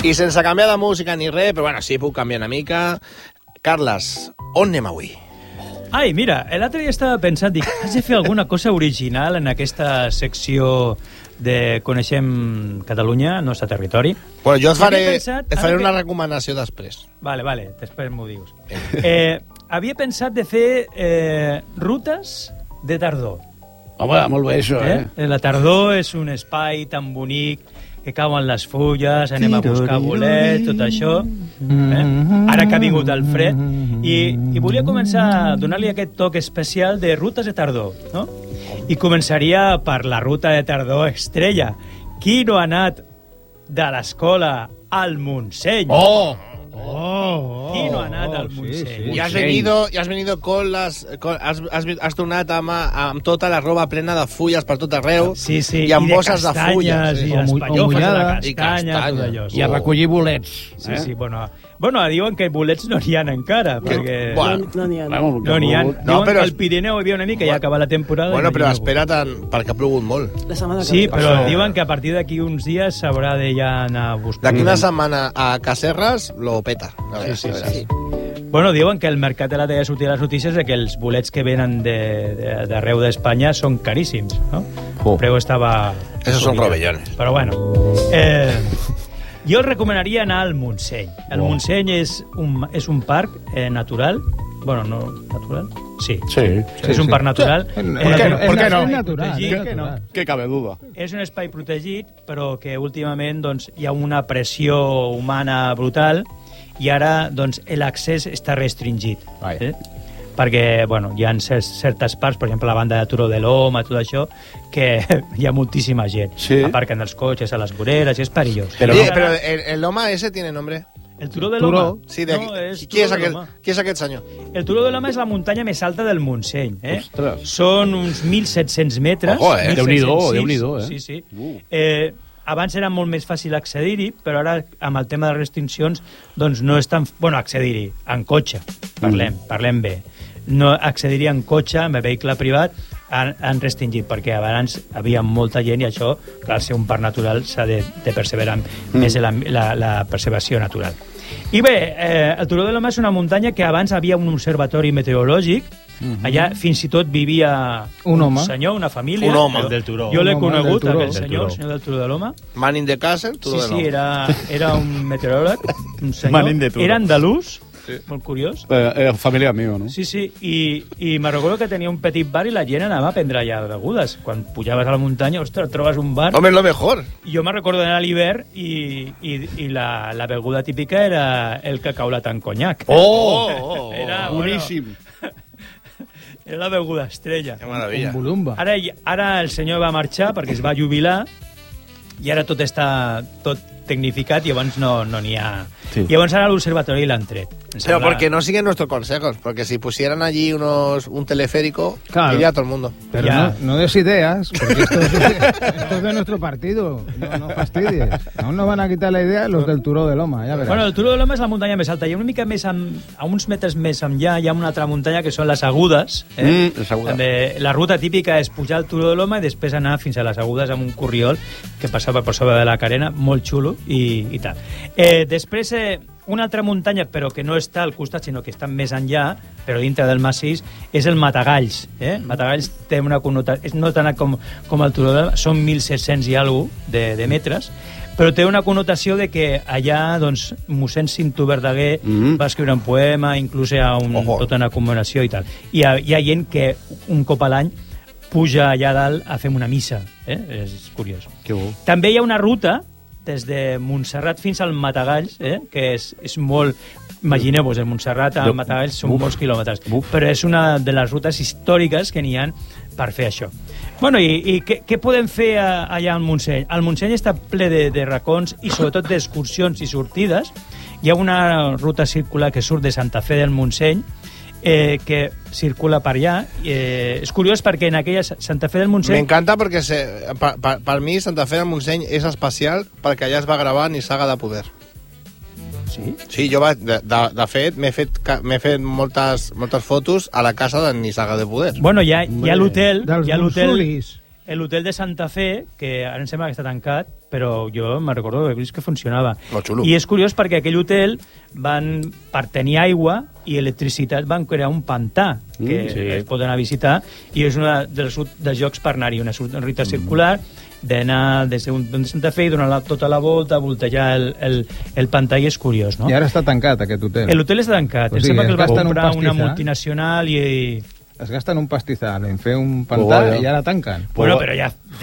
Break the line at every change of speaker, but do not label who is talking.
I sense canviar de música ni res, però bueno, sí, puc canviar una mica. Carles, on anem avui?
Ai, mira, l'altre dia estava pensant, dic, has de fer alguna cosa original en aquesta secció de Coneixem Catalunya, el nostre territori.
Bueno, jo et faré una recomanació després.
Vale, després m'ho dius. Havia pensat de fer rutes de tardor.
Home, molt bé, això,
La tardor és un espai tan bonic que cauen les fulles, anem a buscar bolets, tot això. Ara que ha vingut el fred. I volia començar a donar-li aquest toc especial de rutes de tardor, no? I començaria per la ruta de tardor estrella. Qui no ha anat de l'escola al Montseny? Qui no ha anat al Montseny?
I has venido con las... Has tornat amb tota la roba plena de fulles per tot arreu.
Sí,
i amb bosses de fulles.
I les pallofes de la castanya, tot allò.
I a recollir bolets.
Sí, bueno, diuen que bolets no n'hi ha encara, perquè...
No n'hi ha.
No n'hi ha. Diuen que al Pirineu hi havia una mica, ja acaba la temporada...
Bueno, però espera't, perquè ha plogut molt.
Sí, però diuen que a partir d'aquí uns dies s'haurà de ja anar a buscar...
D'aquí una setmana a Cacerres lo peta.
Sí. Bueno, diuen que el mercat de la tele sortia a les notícies de que els bolets que venen d'arreu d'Espanya són caríssims, no? El preu estava...
Esos son robellones.
Però bueno... Jo recomanaria anar al Montseny. El Montseny és un parc natural. Bueno, no natural? Sí. És un parc natural.
¿Por qué no?
Natural.
Que cabe duda.
És un espai protegit, però que últimament doncs, hi ha una pressió humana brutal i ara doncs, l'accés està restringit. Perquè bueno, hi ha certes parts, per exemple la banda de Turó de l'Home, tot això, que hi ha moltíssima gent. Aparquen els cotxes a les voreres i és perillós.
Pero el Loma ese tiene nombre.
El Turó de l'Home?
Sí, qui és aquest senyor?
El Turó de l'Home és la muntanya més alta del Montseny. Són uns 1.700 metres.
Ojo,
Déu-n'hi-do,
Sí. Abans era molt més fàcil accedir-hi, però ara, amb el tema de restriccions, doncs no és tan... Bueno, accedir-hi, en cotxe, parlem bé. No accedir-hi en cotxe, amb vehicle privat, han restringit, perquè abans havia molta gent i això, clar, ser un parc natural s'ha de perseverar més la preservació natural. I bé, el Turó de l'Home és una muntanya que abans havia un observatori meteorològic. Allà fins i tot vivia un senyor, una família.
Un home del Turó.
Jo l'he conegut, aquell senyor, el senyor del Turó de l'Home.
Man in the castle, Turó de l'Home.
Sí, era un meteoròleg, un senyor. Era andalús, molt curiós.
Família meva, no?
Sí, i me recordo que tenia un petit bar i la gent anava a prendre allà begudes. Quan pujaves a la muntanya, ostres, trobes un bar...
Home, és lo mejor.
Jo me recordo d'anar a l'hivern i la beguda típica era el cacaulat amb conyac. Era
boníssim.
Era la beguda estrella.
Que meravella.
Ara el senyor va marxar perquè es va jubilar i ara tot està tecnificat i llavors no n'hi ha... Llavors ara l'observatori l'han tret.
Pero porque no siguen nuestros consejos, porque si pusieran allí un teleférico, iría todo el mundo.
Pero no des ideas, porque esto es de nuestro partido, no fastidies. Aún no van a quitar la idea los del Turó de l'Home, ja veràs.
Bueno, el Turó de l'Home és la muntanya més alta, i una mica més a uns metres més enllà hi ha una altra muntanya que són les Agudes. La ruta típica és pujar al Turó de l'Home i després anar fins a les Agudes amb un corriol que passava per sobre de la carena, molt xulo i tal. Després una altra muntanya, però que no està al costat, sinó que està més enllà, però dintre del massís, és el Matagalls. Matagalls té una connotació, no tant com el Turó de l'Home, són 1.700 i alguna de metres, però té una connotació de que allà, doncs, mossèn Cinto Verdaguer va escriure un poema, inclús hi ha tota una commemoració i tal. I hi ha gent que un cop a l'any puja allà dalt a fer una missa. És curiós. També hi ha una ruta des de Montserrat fins al Matagalls, que és molt... Imagineu-vos, el Montserrat al Matagalls són molts quilòmetres, però és una de les rutes històriques que n'hi ha per fer això. Bueno, i què podem fer allà al Montseny? El Montseny està ple de racons i sobretot d'excursions i sortides. Hi ha una ruta circular que surt de Santa Fe del Montseny, que circula per allà. És curiós perquè en aquella Santa Fe del Montseny...
M'encanta perquè per mi Santa Fe del Montseny és especial perquè allà es va gravar Nissaga de Poder.
Sí?
Sí, jo de fet m'he fet moltes fotos a la casa de Nissaga de Poder.
Bueno, hi ha l'hotel...
Dels Monsulis.
L'hotel de Santa Fe, que ara em sembla que està tancat, però jo me'n recordo que he vist que funcionava. I és curiós perquè aquell hotel per tenir aigua i electricitat van crear un pantà que es pot anar a visitar i és un dels llocs per anar-hi, una ruta circular d'anar des de Santa Fe i donar tota la volta, voltejar el pantà, i és curiós, no?
I ara està tancat, aquest hotel.
L'hotel està tancat. Em sembla que el va comprar una multinacional i...
Es gasten un pastizal en fer un pantà i ara tanquen.
Bueno, però ja